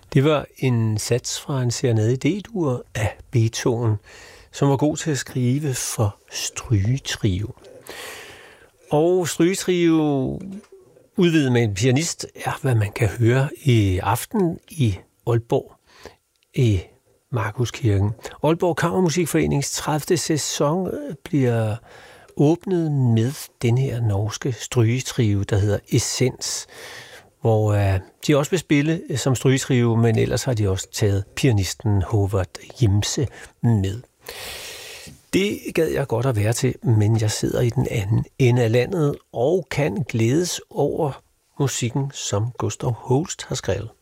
Det var en sats fra en serenade D-dur af Beethoven, som var god til at skrive for strygetrio. Og strygetrio udvidet med en pianist er, hvad man kan høre i aften i Aalborg i Markuskirken. Aalborg Kammermusikforenings 30. sæson bliver åbnet med den her norske strygetrio, der hedder Essens, hvor de også vil spille som strygetrio, men ellers har de også taget pianisten Håvard Jimse med. Det gad jeg godt at være til, men jeg sidder i den anden ende af landet og kan glædes over musikken, som Gustav Holst har skrevet.